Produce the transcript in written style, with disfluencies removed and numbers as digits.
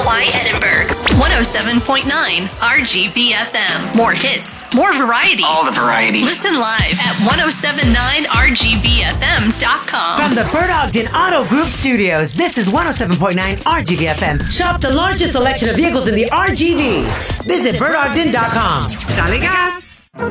PRY Edinburgh. 107.9 RGVFM. More hits, more variety. All the variety. Listen live at 1079RGVFM.com. From the Bert Ogden Auto Group Studios, this is 107.9 RGVFM. Shop the largest selection of vehicles in the RGV. Visit BertOgden.com. Dale gas!